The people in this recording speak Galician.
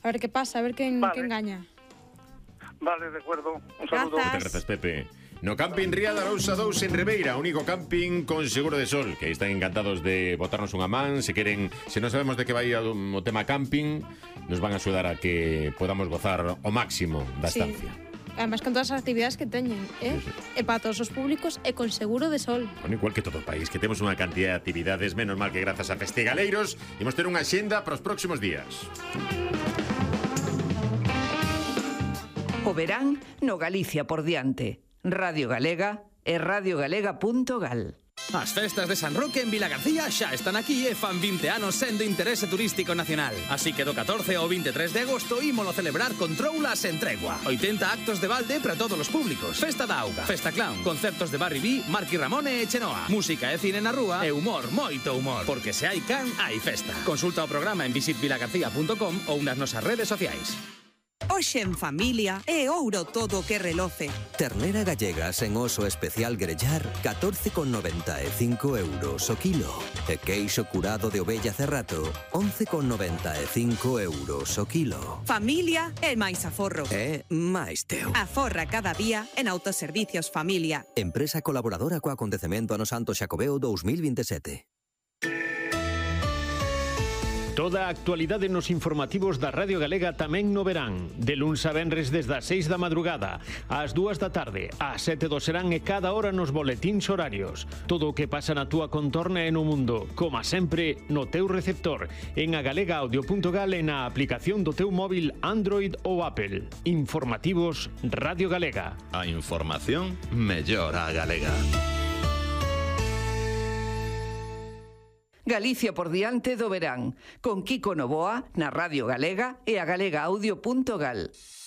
A ver qué pasa, a ver quién gaña. Vale, de acuerdo. Un saludo. Grazas. Moitas grazas, Pepe. No Camping Ría da Rousa 2 en Ribeira, único camping con seguro de sol, que aí están encantados de botarnos unha man. Se non sabemos de que vai o tema camping, nos van a axudar a que podamos gozar o máximo da estancia. Además con todas as actividades que teñen, Sí. E para todos os públicos e con seguro de sol. Bueno, igual que todo o país, que temos unha cantidad de actividades, menos mal que grazas a Festigaleiros imos ter unha axenda para os próximos días. O verán no Galicia por diante. Radio Galega e radiogalega.gal. As festas de San Roque en Vilagarcía xa están aquí e fan 20 anos sendo interese turístico nacional. Así que do 14 ao 23 de agosto ímolo celebrar con troulas en tregua. 80 actos de balde para todos os públicos. Festa da auga, festa clown, concertos de Barry B, Marky Ramone e Chenoa. Música e cine na rúa e humor, moito humor. Porque se hai can, hai festa. Consulta o programa en visitvilagarcía.com ou nas nosas redes sociais. Hoxe en familia é ouro todo o que reloce. Ternera gallega sen oso especial grellar 14,95 euros o kilo. E queixo curado de ovella cerrato 11,95 euros o kilo. Familia é máis aforro. É máis teu. Aforra cada día en Autoservicios Familia. Empresa colaboradora co acontecemento ano Santo Xacobeo 2027. Toda a actualidade nos informativos da Radio Galega tamén no verán. De luns a venres desde as 6 da madrugada, ás 2 da tarde, ás 7 do serán e cada hora nos boletíns horarios. Todo o que pasa na túa contorna e no mundo, como sempre, no teu receptor, en agalegaudio.gal e na aplicación do teu móvil Android ou Apple. Informativos Radio Galega. A información mellora a galega. Galicia por diante do verán, con Kiko Novoa na Radio Galega e a galegaudio.gal.